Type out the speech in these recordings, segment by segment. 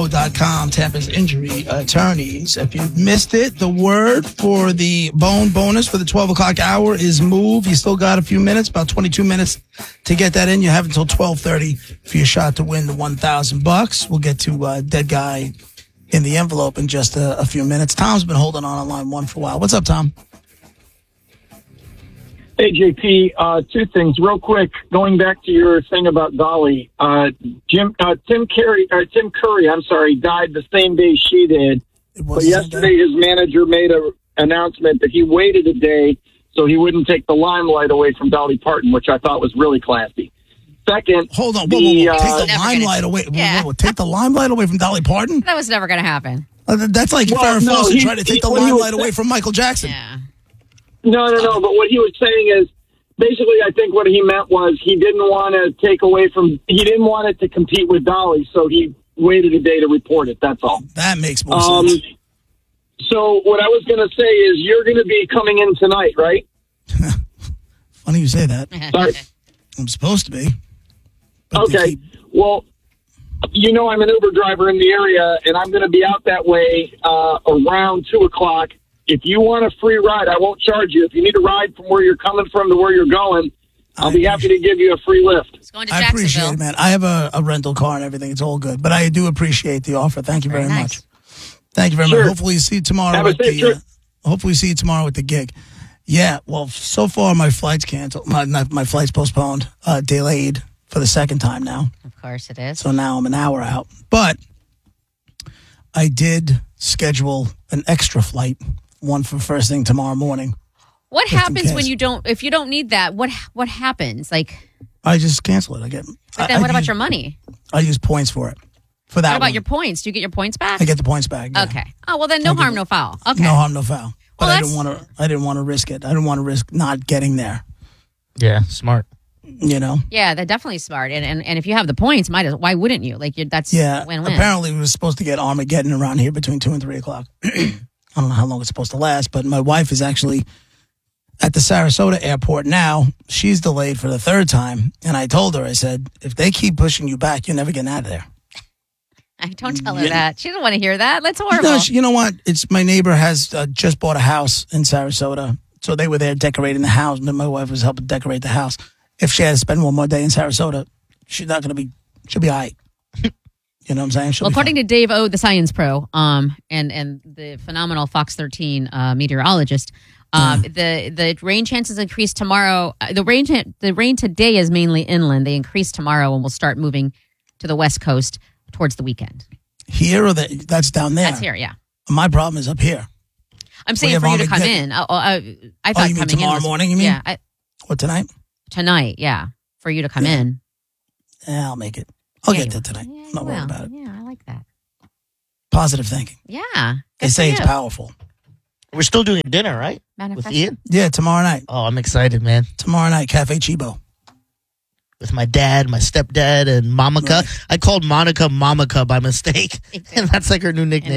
TampaInfo.com, Tampa's injury attorneys. If you missed it, the word for the bone bonus for the 12 o'clock hour is move. You still got a few minutes, about 22 minutes to get that in. You have until 12:30 for your shot to win the $1,000. We'll get to Dead Guy in the Envelope in just a few minutes. Tom's been holding on line one for a while. What's up, Tom? Hey, JP, two things real quick. Going back to your thing about Dolly, Tim Curry, died the same day she did. But yesterday his manager made an announcement that he waited a day so he wouldn't take the limelight away from Dolly Parton, which I thought was really classy. Second, hold on, whoa. Take the limelight away. Yeah. Take the limelight away from Dolly Parton? That was never going to happen. That's like Farrah Fawcett trying to take the limelight away from Michael Jackson. Yeah. No. But what he was saying is, basically, I think what he meant was he didn't want it to compete with Dolly, so he waited a day to report it. That's all. That makes more sense. So what I was going to say is you're going to be coming in tonight, right? Funny you say that. Sorry. I'm supposed to be. Okay. Well, you know I'm an Uber driver in the area, and I'm going to be out that way around 2 o'clock. If you want a free ride, I won't charge you. If you need a ride from where you're coming from to where you're going, I'll be happy to give you a free lift. It's going to I appreciate it, man. I have a rental car and everything. It's all good. But I do appreciate the offer. Thank you very much. Thank you very much. Hopefully see you tomorrow hopefully see you tomorrow with the gig. Yeah, well, so far my flight's canceled. My flight's postponed, delayed for the second time now. Of course it is. So now I'm an hour out. But I did schedule an extra flight, one for first thing tomorrow morning. What happens when if you don't need that? What happens? Like, I just cancel it. What about your money? I use points for it. For that. What about your points? Do you get your points back? I get the points back. Yeah. Okay. Oh, well then no harm, no foul. Okay. No harm, no foul. But I didn't want to risk it. I didn't want to risk not getting there. Yeah, smart. You know? Yeah, they're definitely smart. And if you have the points, why wouldn't you? Like, that's win-win. Apparently we were supposed to get Armageddon around here between 2 and 3 o'clock. I don't know how long it's supposed to last, but my wife is actually at the Sarasota airport now. She's delayed for the third time. And I told her, I said, if they keep pushing you back, you're never getting out of there. I don't tell her that. She doesn't want to hear that. That's horrible. No, you know what? It's my neighbor has just bought a house in Sarasota. So they were there decorating the house. And my wife was helping decorate the house. If she had to spend one more day in Sarasota, she'll be all right. You know what I'm saying? According to Dave O, the science pro, and the phenomenal Fox 13 meteorologist, the rain chances increase tomorrow. The rain today is mainly inland. They increase tomorrow and will start moving to the west coast towards the weekend. Here or that's down there? That's here, yeah. My problem is up here. I'm saying for you to come in. I thought you mean coming tomorrow in morning, you mean? Yeah. What, tonight? Tonight, yeah. For you to come in. Yeah, I'll make it. I'll get there tonight. Yeah, I'm not worried about it. Yeah, I like that. Positive thinking. Yeah. They say it's powerful. We're still doing dinner, right? Manifest. With Ian? Yeah, tomorrow night. Oh, I'm excited, man. Tomorrow night, Cafe Chibo. With my dad, my stepdad, and Mamaka. Right. I called Monica Mamaka by mistake. And that's like her new nickname.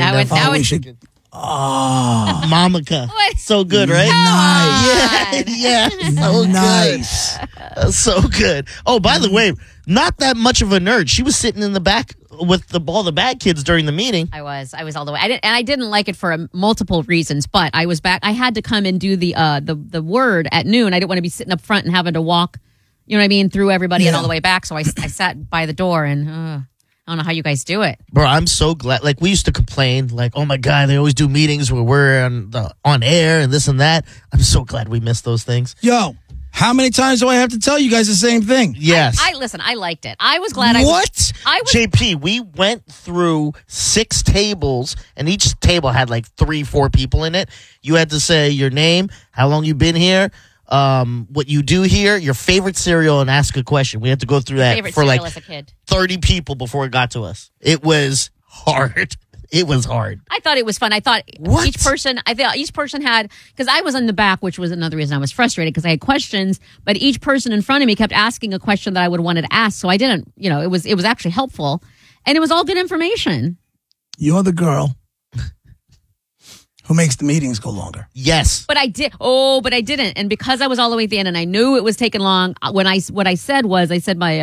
Mamaka. So good, right? Nice. Yeah. So nice. Good. So good. Oh, by the way, not that much of a nerd. She was sitting in the back with all the bad kids during the meeting. I was all the way. I didn't like it for multiple reasons, but I was back. I had to come and do the word at noon. I didn't want to be sitting up front and having to walk, you know what I mean, through everybody and all the way back. So I sat by the door and I don't know how you guys do it. Bro, I'm so glad. Like, we used to complain, like, oh my God, they always do meetings where we're on air and this and that. I'm so glad we missed those things. Yo, how many times do I have to tell you guys the same thing? Yes. Listen, I liked it. I was glad What? JP, we went through 6 tables, and each table had like 3-4 people in it. You had to say your name, how long you been here, what you do here, your favorite cereal, and ask a question. We had to go through that for like as a kid. 30 people before it got to us. It was hard. It was hard. I thought it was fun. I thought each person had, because I was in the back, which was another reason I was frustrated because I had questions, but each person in front of me kept asking a question that I would have wanted to ask. So I didn't, it was actually helpful and it was all good information. You're the girl who makes the meetings go longer. Yes. But I didn't. And because I was all the way at the end and I knew it was taking long, what I said was, I said my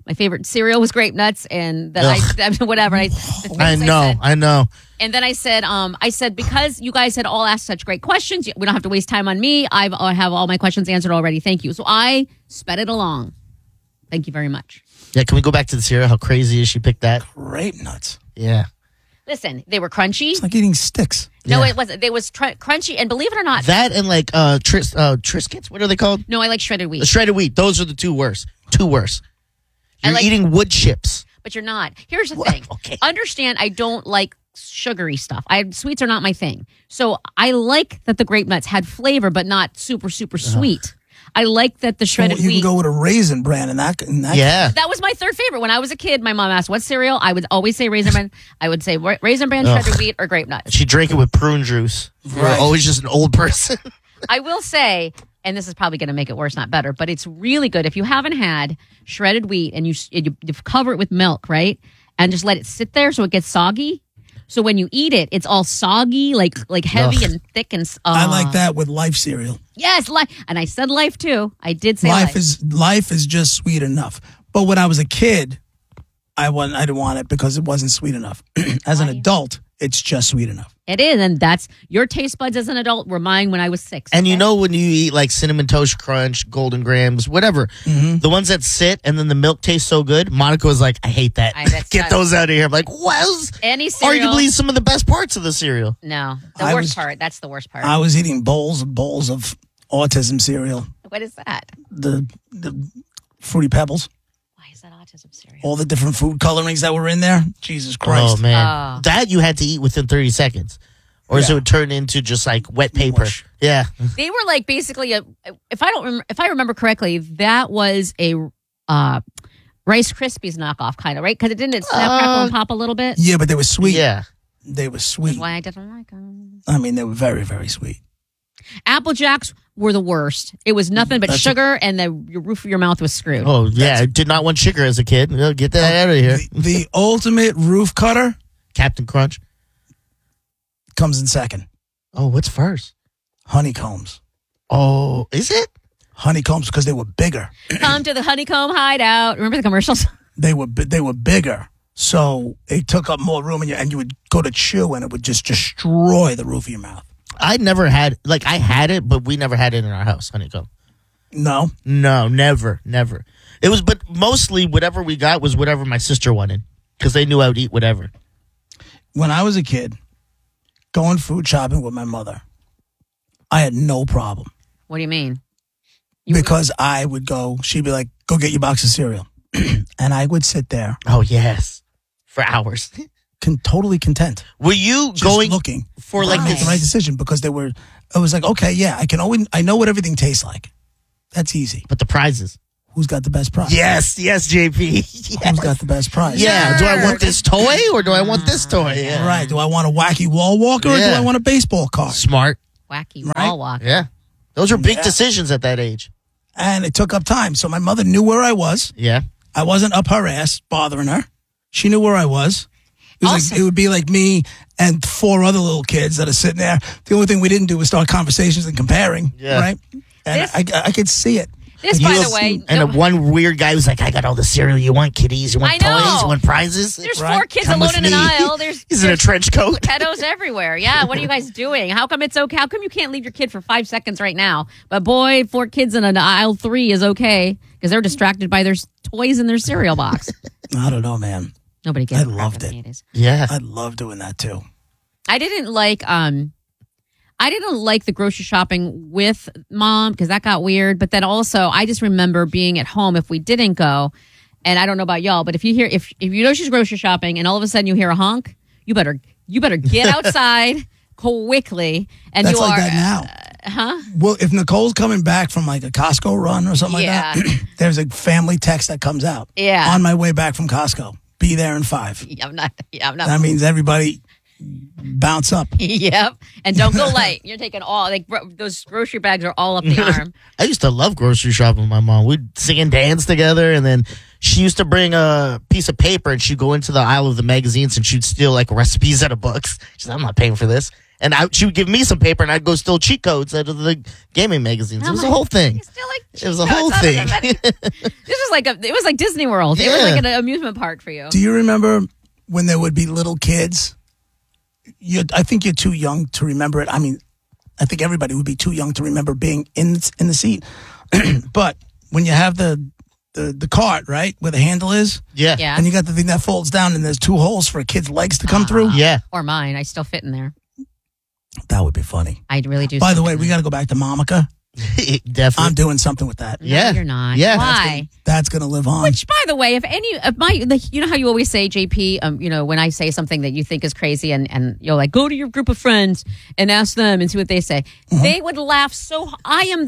My favorite cereal was Grape Nuts, and then whatever. I know. And then I said, because you guys had all asked such great questions, we don't have to waste time on me. I have all my questions answered already. Thank you. So I sped it along. Thank you very much. Yeah, can we go back to the cereal? How crazy is she picked that? Grape Nuts. Yeah. Listen, they were crunchy. It's like eating sticks. No, it wasn't. They was crunchy, and believe it or not, That and like Triscuits. What are they called? no, I like shredded wheat. The shredded wheat. Those are the two worst. You're like- eating wood chips. But you're not. Here's the thing. Okay. Understand, I don't like sugary stuff. Sweets are not my thing. So I like that the Grape Nuts had flavor, but not super, super sweet. I like that the shredded You wheat. can go with a Raisin Bran and that. Yeah. That was my third favorite. When I was a kid, my mom asked what cereal. I would always say Raisin Bran. I would say Raisin Bran, shredded wheat, or Grape Nuts. She drank it with prune juice. You're Right. always just an old person. I will say, and this is probably going to make it worse, not better, but it's really good. If you haven't had shredded wheat and you cover it with milk, right? And just let it sit there so it gets soggy. So when you eat it, it's all soggy, like heavy and thick. And I like that with Life cereal. Yes, and I said Life too. I did say Life. Life is just sweet enough. But when I was a kid, I didn't want it because it wasn't sweet enough. As an adult, it's just sweet enough. It is, and that's your taste buds as an adult were mine when I was 6. And you okay? know when you eat like Cinnamon Toast Crunch, Golden Grams, whatever, the ones that sit and then the milk tastes so good, Monica was like, I hate that. Get those out of here. I'm like, wow. Any cereal. Arguably some of the best parts of the cereal. No, the worst part. That's the worst part. I was eating bowls of autism cereal. What is that? The Fruity Pebbles. Why is that autism cereal? All the different food colorings that were in there. Jesus Christ. Oh, man. That you had to eat within 30 seconds. Or it would turn into just like wet paper. Mush. Yeah. They were like basically if I remember correctly, that was a Rice Krispies knockoff kind of, right? Because it didn't snap, crackle, and pop a little bit. Yeah, but they were sweet. Yeah. They were sweet. That's why I didn't like them. I mean, they were very, very sweet. Apple Jacks were the worst. It was nothing but sugar, and the roof of your mouth was screwed. Oh, yeah. I did not want sugar as a kid. Get that out of here. The ultimate roof cutter Captain Crunch. comes in second. Oh, what's first? Honeycombs. Oh, is it? Honeycombs because they were bigger. Come to the Honeycomb Hideout. Remember the commercials? They were bigger, so it took up more room, and you would go to chew, and it would just destroy the roof of your mouth. I never had, like, I had it, but we never had it in our house, honeycomb. No, never. It was, but mostly whatever we got was whatever my sister wanted because they knew I would eat whatever. when I was a kid, going food shopping with my mother, I had no problem. What do you mean? Because I would go, she'd be like, go get your box of cereal. And I would sit there. Oh, yes. For hours. Totally content. Were you Just going looking for like make the right decision because it was like, okay, yeah, I know what everything tastes like. That's easy. But the prizes. Who's got the best prize? Yes, JP. Yes. Who's got the best prize? Yeah. Do I want this toy or do I want this toy? Yeah. Right. Do I want a wacky wall walker or do I want a baseball card? Smart. Wacky Right? wall walk. Yeah. Those are big decisions at that age. And it took up time. So my mother knew where I was. Yeah. I wasn't up her ass bothering her. She knew where I was. It would be like me and 4 other little kids that are sitting there. The only thing we didn't do was start conversations and comparing. Yeah. Right? And I could see it. This, by the way, and one weird guy was like, I got all the cereal you want, kiddies. You want toys? You want prizes? There's Right. 4 kids Come alone with in an me. aisle. He's in a trench coat. Pedos everywhere. Yeah, what are you guys doing? How come it's okay? How come you can't leave your kid for 5 seconds right now? But boy, 4 kids in an aisle 3 is okay because they're distracted by their toys in their cereal box. I don't know, man. Nobody gets I loved it. Yeah. I love doing that too. I didn't like the grocery shopping with mom because that got weird. But then also, I just remember being at home if we didn't go. And I don't know about y'all, but if you hear if you know she's grocery shopping and all of a sudden you hear a honk, you better get outside quickly. And That's you like are that now. Well, if Nicole's coming back from like a Costco run or something like that, there's a family text that comes out. Yeah. On my way back from Costco. Be there in 5. I'm not. That means everybody bounce up. Yep. And don't go late. You're taking those grocery bags are all up the arm. I used to love grocery shopping with my mom. We'd sing and dance together, and then she used to bring a piece of paper, and she'd go into the aisle of the magazines, and she'd steal like recipes out of books. She's like, I'm not paying for this. And she would give me some paper, and I'd go steal cheat codes out of the gaming magazines. It was a whole thing. It was a whole thing. It was like Disney World. It was like an amusement park for you. Do you remember when there would be little kids? I think you're too young to remember it. I mean, I think everybody would be too young to remember being in the seat. But when you have the cart, right, where the handle is, Yeah. and you got the thing that folds down, and there's 2 holes for a kid's legs to come through. Yeah. Or mine. I still fit in there. That would be funny. I really do. By the way, we got to go back to Mamica. Definitely. I'm doing something with that. No, Yeah. you're not. Yeah. Why? That's gonna live on. Which, by the way, if any of you know how you always say, JP, when I say something that you think is crazy, and you're like, go to your group of friends and ask them and see what they say. Mm-hmm. They would laugh so. I am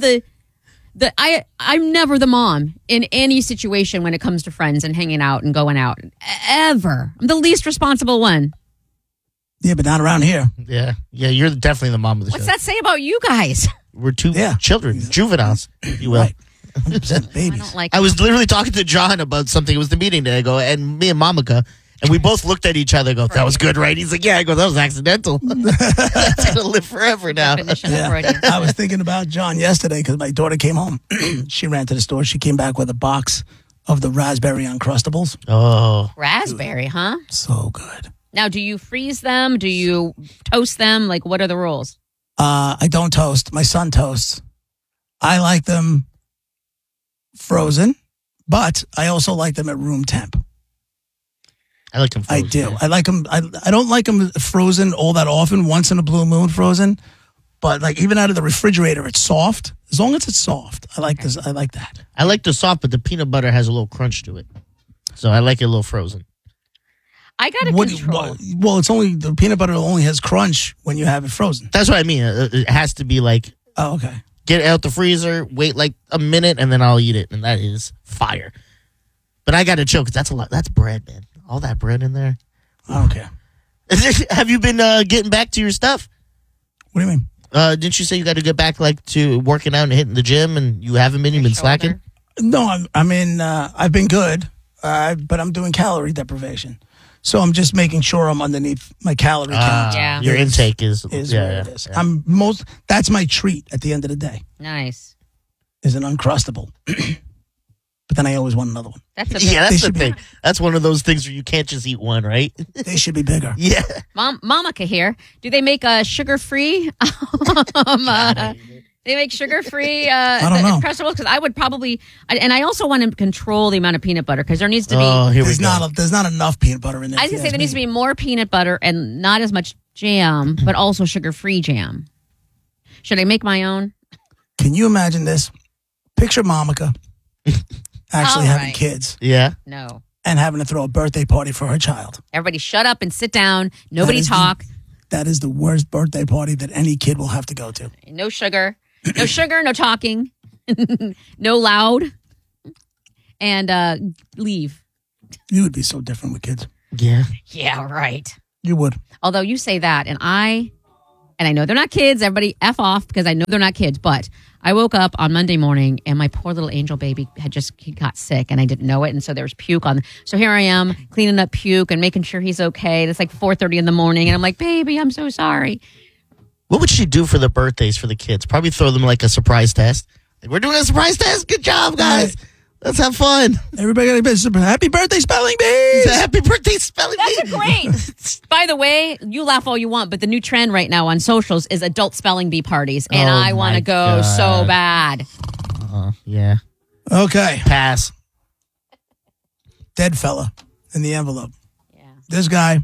I'm never the mom in any situation when it comes to friends and hanging out and going out ever. I'm the least responsible one. Yeah, but not around here. Yeah. You're definitely the mom of the What's show. that say about you guys? We're 2 children, juveniles, if you will. Right. 100% I babies. don't like. I was literally talking to John about something. It was the meeting today. I go, and me and Mamica, and we both looked at each other and go, that was good, right? He's like, yeah. I go, that was accidental. That's going to live forever now. Definition of Freudian. I was thinking about John yesterday because my daughter came home. She ran to the store. She came back with a box of the raspberry Uncrustables. Oh. Raspberry, huh? So good. Now, do you freeze them? Do you toast them? Like, what are the rules? I don't toast. My son toasts. I like them frozen, but I also like them at room temp. I like them frozen. I do. I like them. I don't like them frozen all that often. Once in a blue moon, frozen. But like even out of the refrigerator, it's soft. As long as it's soft, I like this. I like that. I like the soft, but the peanut butter has a little crunch to it. So I like it a little frozen. I got to control. Well, it's only the peanut butter only has crunch when you have it frozen. That's what I mean. It has to be like, Oh, okay. get it out the freezer, wait like a minute, and then I'll eat it. And that is fire. But I got to chill because that's a lot. That's bread, man. All that bread in there. I don't care. Have you been getting back to your stuff? What do you mean? Didn't you say you got to get back like to working out and hitting the gym, and you haven't been? You've been slacking. No, I've been good, but I'm doing calorie deprivation. So I'm just making sure I'm underneath my calorie count. Yeah. Your intake is Is yeah, where yeah, it is. yeah. That's my treat at the end of the day. Nice. Is an Uncrustable. But then I always want another one. That's a big, Yeah, that's They the should be- thing. That's one of those things where you can't just eat one, right? They should be bigger. Yeah. Mamica here. Do they make sugar-free? They make sugar-free don't know. Uncrustables? Because I would probably, and I also want to control the amount of peanut butter because there needs to be. Oh, here we There's go. there's not enough peanut butter in there. I was gonna say there needs to be more peanut butter and not as much jam, but also sugar-free jam. Should I make my own? Can you imagine this? Picture Mamica actually All having right. kids No. and having to throw a birthday party for her child. Everybody shut up and sit down. Nobody That is talk. That is the worst birthday party that any kid will have to go to. No sugar. No sugar, no talking. No loud. And leave. You would be so different with kids. Yeah. Yeah, right. You would. Although you say that, and I know they're not kids. Everybody F off because I know they're not kids. But I woke up on Monday morning and my poor little angel baby he got sick and I didn't know it. And so there was puke on. So here I am cleaning up puke and making sure he's okay. And it's like 4:30 in the morning. And I'm like, baby, I'm so sorry. What would she do for the birthdays for the kids? Probably throw them like a surprise test. Like, we're doing a surprise test. Good job, guys. Let's have fun. Everybody got a bit. Happy birthday, spelling bees. Happy birthday, spelling That's bee. great. By the way, you laugh all you want, but the new trend right now on socials is adult spelling bee parties. And Oh, I want my to go so God. bad. Yeah. Okay. Pass. Dead fella in the envelope. Yeah. This guy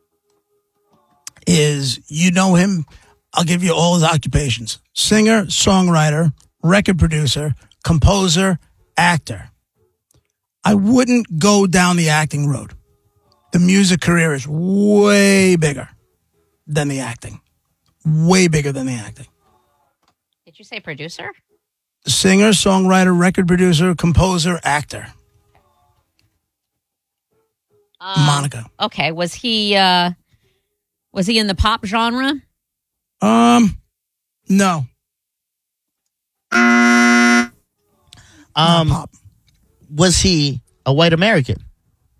is, you know him. I'll give you all his occupations. Singer, songwriter, record producer, composer, actor. I wouldn't go down the acting road. The music career is way bigger than the acting. Way bigger than the acting. Did you say producer? Singer, songwriter, record producer, composer, actor. Monica. Okay. Was he in the pop genre? No. Not pop. Was he a white American?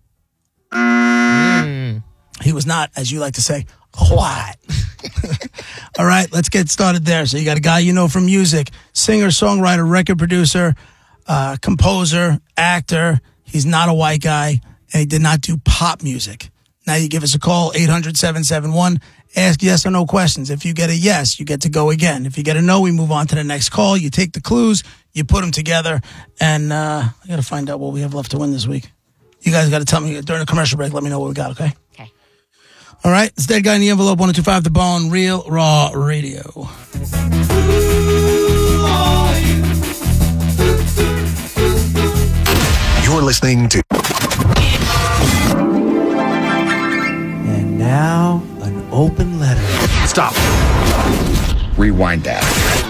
He was not, as you like to say, white. All right, let's get started there. So you got a guy you know from music, singer, songwriter, record producer, composer, actor. He's not a white guy, and he did not do pop music. Now you give us a call, 800-771. Ask yes or no questions. If you get a yes, you get to go again. If you get a no, we move on to the next call. You take the clues, you put them together, and I got to find out what we have left to win this week. You guys got to tell me during the commercial break. Let me know what we got, okay? Okay. All right. It's Dead Guy in the Envelope, 1025 The Bone, Real Raw Radio. You're listening to... And now, an open letter. Stop. Rewind that.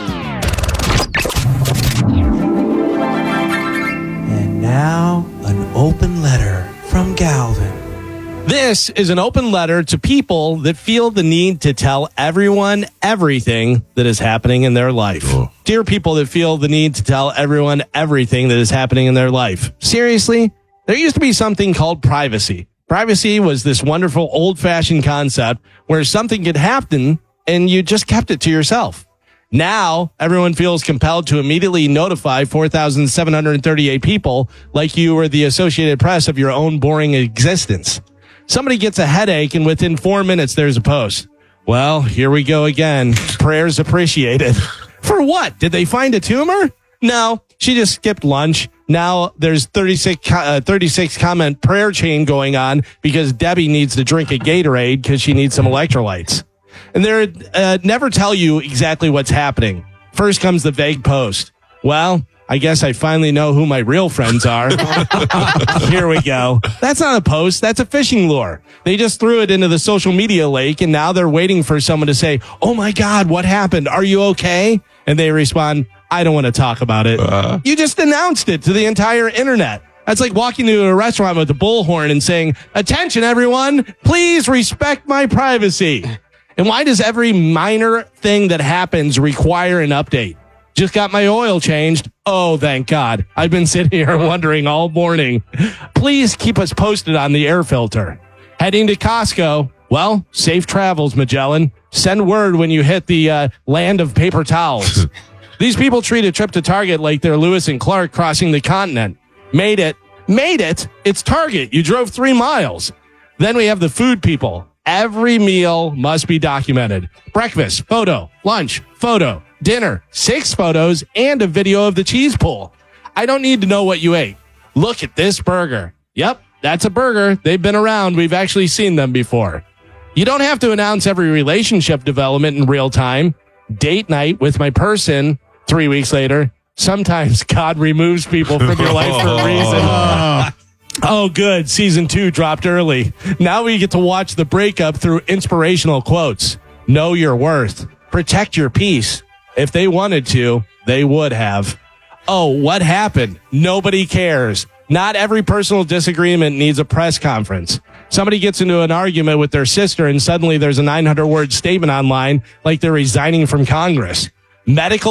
And now, an open letter from Galvin. This is an open letter to people that feel the need to tell everyone everything that is happening in their life. Oh. Dear people that feel the need to tell everyone everything that is happening in their life. Seriously, there used to be something called privacy. Privacy was this wonderful old-fashioned concept where something could happen and you just kept it to yourself. Now, everyone feels compelled to immediately notify 4,738 people like you were the Associated Press of your own boring existence. Somebody gets a headache and within 4 minutes there's a post. Well, here we go again. Prayers appreciated. For what? Did they find a tumor? No, she just skipped lunch. Now there's 36 comment prayer chain going on because Debbie needs to drink a Gatorade because she needs some electrolytes. And they never tell you exactly what's happening. First comes the vague post. Well, I guess I finally know who my real friends are. Here we go. That's not a post. That's a fishing lure. They just threw it into the social media lake, and now they're waiting for someone to say, oh, my God, what happened? Are you okay? And they respond, I don't want to talk about it. You just announced it to the entire internet. That's like walking into a restaurant with a bullhorn and saying, attention, everyone, please respect my privacy. And why does every minor thing that happens require an update? Just got my oil changed. Oh, thank God. I've been sitting here wondering all morning. Please keep us posted on the air filter. Heading to Costco. Well, safe travels, Magellan. Send word when you hit the land of paper towels. These people treat a trip to Target like they're Lewis and Clark crossing the continent. Made it. It's Target. You drove 3 miles. Then we have the food people. Every meal must be documented. Breakfast, photo, lunch, photo, dinner, 6 photos, and a video of the cheese pool. I don't need to know what you ate. Look at this burger. Yep, that's a burger. They've been around. We've actually seen them before. You don't have to announce every relationship development in real time. Date night with my person 3 weeks later. Sometimes God removes people from your life for a reason. Oh, good. Season 2 dropped early. Now we get to watch the breakup through inspirational quotes. Know your worth. Protect your peace. If they wanted to, they would have. Oh, what happened? Nobody cares. Not every personal disagreement needs a press conference. Somebody gets into an argument with their sister and suddenly there's a 900-word statement online like they're resigning from Congress. Medical